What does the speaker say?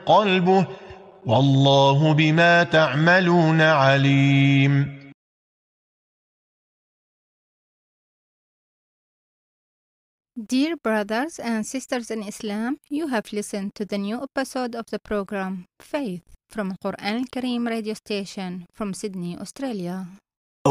قلبه والله بما تعملون عليم. Dear brothers and sisters in Islam, you have listened to the new episode of the program Faith from Quran Al Kareem radio station from Sydney, Australia.